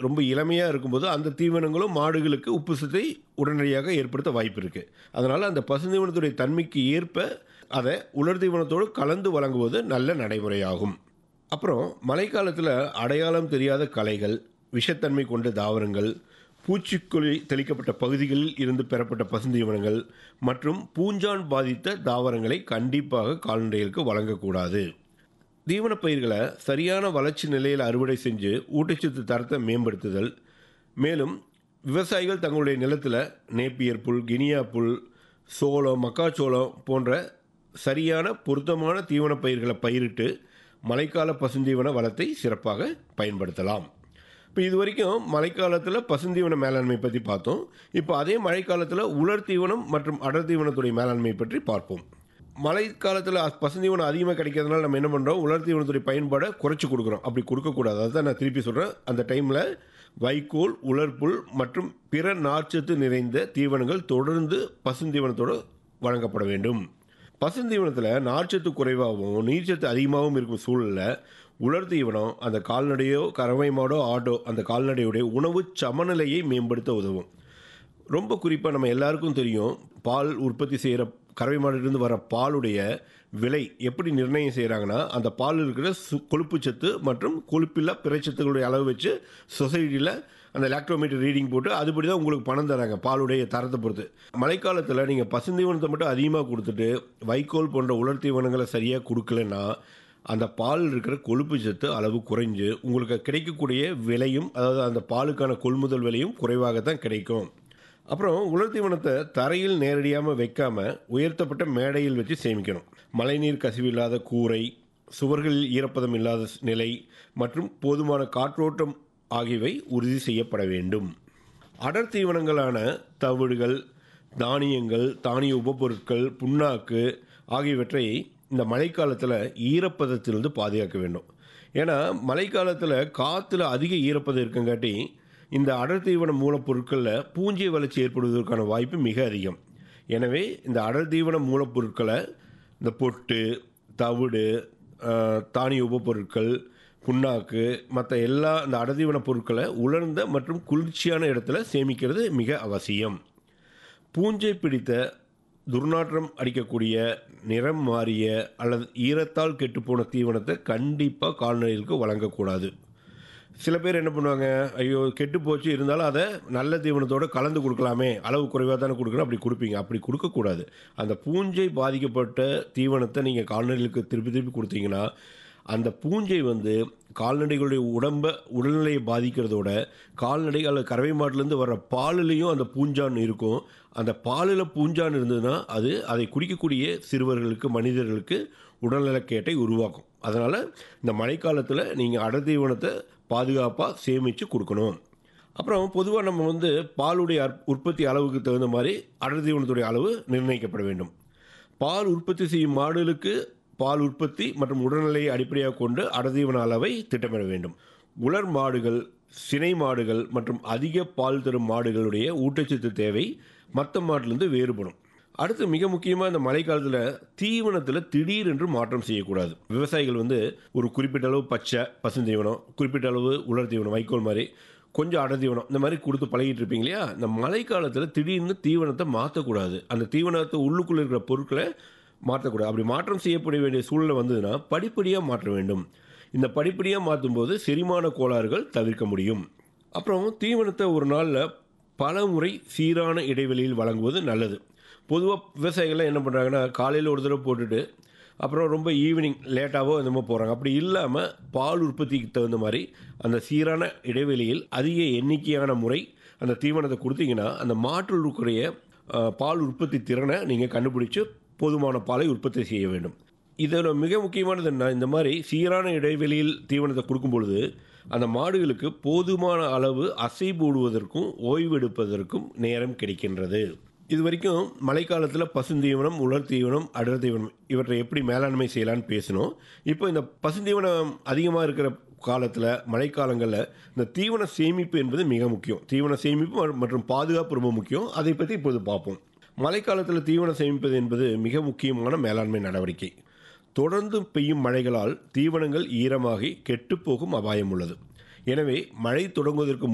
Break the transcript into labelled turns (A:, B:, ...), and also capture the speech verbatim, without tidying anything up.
A: ரொம்ப இளமையாக இருக்கும்போது அந்த தீவனங்களும் மாடுகளுக்கு உப்பு சத்தை உடனடியாக ஏற்படுத்த வாய்ப்பு இருக்குது. அதனால் அந்த பசுந்தீவனத்துடைய தன்மைக்கு ஏற்ப அதை உலர் தீவனத்தோடு கலந்து வழங்குவது நல்ல நடைமுறையாகும். அப்புறம் மழைக்காலத்தில் அடையாளம் தெரியாத களைகள், விஷத்தன்மை கொண்ட தாவரங்கள், பூச்சிக்கொல்லி தெளிக்கப்பட்ட பகுதிகளில் இருந்து பெறப்பட்ட பசுந்தீவனங்கள் மற்றும் பூஞ்சான் பாதித்த தாவரங்களை கண்டிப்பாக கால்நடைகளுக்கு வழங்கக்கூடாது. தீவனப் பயிர்களை சரியான வளர்ச்சி நிலையில் அறுவடை செஞ்சு ஊட்டச்சத்து தரத்தை மேம்படுத்துதல். மேலும் விவசாயிகள் தங்களுடைய நிலத்தில் நேப்பியர் புல், கினியா புல், சோளம், மக்காச்சோளம் போன்ற சரியான பொருத்தமான தீவனப் பயிர்களை பயிரிட்டு மழைக்கால பசுந்தீவன வளத்தை சிறப்பாக பயன்படுத்தலாம். இப்போ இது வரைக்கும் மழைக்காலத்தில் பசுந்தீவன மேலாண்மை பற்றி பார்த்தோம். இப்போ அதே மழைக்காலத்தில் உலர் தீவனம் மற்றும் அடர் தீவனத்துடைய மேலாண்மை பற்றி பார்ப்போம். மழை காலத்தில் பசுந்தீவனம் அதிகமாக கிடைக்கிறதுனால நம்ம என்ன பண்ணுறோம், உலர் தீவனத்துடைய பயன்பாடை குறைச்சி கொடுக்குறோம். அப்படி கொடுக்கக்கூடாது. அதுதான் நான் திருப்பி சொல்கிறேன். அந்த டைமில் வைக்கோல், உலர்புல் மற்றும் பிற நார்ச்சத்து நிறைந்த தீவனங்கள் தொடர்ந்து பசுந்தீவனத்தோடு வழங்கப்பட வேண்டும். பசுந்தீவனத்தில் நார்ச்சத்து குறைவாகவும் நீர்ச்சத்து அதிகமாகவும் இருக்கும் சூழலில் உலர் தீவனம் அந்த கால்நடையோ கறவை மாடோ ஆடோ அந்த கால்நடையுடைய உணவு சமநிலையை மேம்படுத்த உதவும். ரொம்ப குறிப்பாக நம்ம எல்லாருக்கும் தெரியும், பால் உற்பத்தி செய்கிற கறவை மாடிலிருந்து வர பாலுடைய விலை எப்படி நிர்ணயம் செய்கிறாங்கன்னா, அந்த பால் இருக்கிற சு கொழுப்பு சத்து மற்றும் கொழுப்பில்லா பிறைச்சத்துக்களுடைய அளவு வச்சு சொசைட்டியில் அந்த லாக்டோமீட்டர் ரீடிங் போட்டு அதுபடி தான் உங்களுக்கு பணம் தராங்க பாலுடைய தரத்தை பொறுத்து. மழைக்காலத்தில் நீங்கள் பசுந்தீவனத்தை மட்டும் அதிகமாக கொடுத்துட்டு வைக்கோல் போன்ற உலர் தீவனங்களை சரியாக கொடுக்கலன்னா அந்த பால் இருக்கிற கொழுப்பு சத்து அளவு குறைஞ்சு உங்களுக்கு கிடைக்கக்கூடிய விலையும், அதாவது அந்த பாலுக்கான கொள்முதல் விலையும் குறைவாகத்தான் கிடைக்கும். அப்புறம் உலர் தீவனத்தை தரையில் நேரடியாக வைக்காமல் உயர்த்தப்பட்ட மேடையில் வச்சு சேமிக்கணும். மழைநீர் கசிவு இல்லாத கூரை, சுவர்களில் ஈரப்பதம் இல்லாத நிலை மற்றும் போதுமான காற்றோட்டம் ஆகியவை உறுதி செய்யப்பட வேண்டும். அடர் தீவனங்களான தவிடுகள், தானியங்கள், தானிய உபப்பொருட்கள், புண்ணாக்கு ஆகியவற்றை இந்த மழைக்காலத்தில் ஈரப்பதத்திலிருந்து பாதுகாக்க வேண்டும். ஏன்னா மழைக்காலத்தில் காற்றுல அதிக ஈரப்பதம் இருக்குங்காட்டி இந்த அடர் தீவன மூலப்பொருட்களில் பூஞ்சை வளர்ச்சி ஏற்படுவதற்கான வாய்ப்பு மிக அதிகம். எனவே இந்த அடர் தீவன மூலப்பொருட்களை இந்த பொட்டு, தவிடு, தானிய உபப்பொருட்கள், புண்ணாக்கு மற்ற எல்லா இந்த அடர் தீவன பொருட்களை உலர்ந்த மற்றும் குளிர்ச்சியான இடத்துல சேமிக்கிறது மிக அவசியம். பூஞ்சை பிடித்த, துர்நாற்றம் அடிக்கக்கூடிய, நிறம் மாறிய அல்லது ஈரத்தால் கெட்டுப்போன தீவனத்தை கண்டிப்பாக கால்நடைகளுக்கு வழங்கக்கூடாது. சில பேர் என்ன பண்ணுவாங்க, ஐயோ கெட்டு போச்சு இருந்தாலும் அதை நல்ல தீவனத்தோடு கலந்து கொடுக்கலாமே, அளவு குறைவாக தானே கொடுக்கணும், அப்படி கொடுப்பீங்க. அப்படி கொடுக்கக்கூடாது. அந்த பூஞ்சை பாதிக்கப்பட்ட தீவனத்தை நீங்கள் கால்நடைகளுக்கு திருப்பி திருப்பி கொடுத்தீங்கன்னா அந்த பூஞ்சை வந்து கால்நடைகளுடைய உடம்பை உடல்நிலையை பாதிக்கிறதோட கால்நடை அல்லது கறவை மாட்டிலேருந்து வர்ற பாலிலையும் அந்த பூஞ்சான் இருக்கும். அந்த பாலில் பூஞ்சான் இருந்ததுன்னா அது அதை குடிக்கக்கூடிய சிறுவர்களுக்கு, மனிதர்களுக்கு உடல்நலக்கேட்டை உருவாக்கும். அதனால் இந்த மழைக்காலத்தில் நீங்கள் அடர் தீவனத்தை பாதுகாப்பாக சேமித்து கொடுக்கணும். அப்புறம் பொதுவாக நம்ம வந்து பாலுடைய உற்பத்தி அளவுக்கு தகுந்த மாதிரி அடர் தீவனத்துடைய அளவு நிர்ணயிக்கப்பட வேண்டும். பால் உற்பத்தி செய்யும் மாடுகளுக்கு பால் உற்பத்தி மற்றும் உடல்நிலையை அடிப்படையாக கொண்டு அடர் தீவன அளவை திட்டமிட வேண்டும். உலர் மாடுகள், சினை மாடுகள் மற்றும் அதிக பால் தரும் மாடுகளுடைய ஊட்டச்சத்து தேவை மற்ற மாட்டிலிருந்து வேறுபடும். அடுத்து மிக முக்கியமாக இந்த மழைக்காலத்தில் தீவனத்தில் திடீரென்று மாற்றம் செய்யக்கூடாது. விவசாயிகள் வந்து ஒரு குறிப்பிட்ட அளவு பச்சை பசுந்தீவனம், குறிப்பிட்ட அளவு உலர் தீவனம், வைக்கோல் மாதிரி கொஞ்சம் அடர் தீவனம் இந்த மாதிரி கொடுத்து பழகிட்டு இருப்பீங்க இல்லையா. இந்த மழைக்காலத்தில் திடீர்னு தீவனத்தை மாற்றக்கூடாது. அந்த தீவனத்தை உள்ளுக்குள்ளே இருக்கிற பொருட்களை மாற்றக்கூடாது. அப்படி மாற்றம் செய்யப்பட வேண்டிய சூழ்நிலை வந்ததுன்னா படிப்படியாக மாற்ற வேண்டும். இந்த படிப்படியாக மாற்றும் போது செரிமான கோளாறுகள் தவிர்க்க முடியும். அப்புறம் தீவனத்தை ஒரு நாளில் பல முறை சீரான இடைவெளியில் வழங்குவது நல்லது. பொதுவாக விவசாயிகள்லாம் என்ன பண்ணுறாங்கன்னா, காலையில் ஒரு தடவை போட்டுட்டு அப்புறம் ரொம்ப ஈவினிங் லேட்டாகவோ இந்த மாதிரி போகிறாங்க. அப்படி இல்லாமல் பால் உற்பத்திக்கு தகுந்த மாதிரி அந்த சீரான இடைவெளியில் அதிக எண்ணிக்கையான முறை அந்த தீவனத்தை கொடுத்தீங்கன்னா அந்த மாட்டுடைய பால் உற்பத்தி திறனை நீங்கள் கண்டுபிடிச்சு போதுமான பாலை உற்பத்தி செய்ய வேண்டும். இதில் மிக முக்கியமானது என்ன, இந்த மாதிரி சீரான இடைவெளியில் தீவனத்தை கொடுக்கும் பொழுது அந்த மாடுகளுக்கு போதுமான அளவு அசை போடுவதற்கும் ஓய்வெடுப்பதற்கும் நேரம் கிடைக்கின்றது. இது வரைக்கும் மழைக்காலத்தில் பசுந்தீவனம், உலர் தீவனம், அடர் தீவனம் இவற்றை எப்படி மேலாண்மை செய்யலான்னு பேசணும். இப்போ இந்த பசுந்தீவனம் அதிகமாக இருக்கிற காலத்தில் மழைக்காலங்களில் இந்த தீவன சேமிப்பு என்பது மிக முக்கியம். தீவன சேமிப்பு மற்றும் பாதுகாப்பு ரொம்ப முக்கியம். அதை பற்றி இப்போது பார்ப்போம். மழைக்காலத்தில் தீவனம் சேமிப்பது என்பது மிக முக்கியமான மேலாண்மை நடவடிக்கை. தொடர்ந்து பெய்யும் மழைகளால் தீவனங்கள் ஈரமாகி கெட்டுப்போகும் அபாயம் உள்ளது. எனவே மழை தொடங்குவதற்கு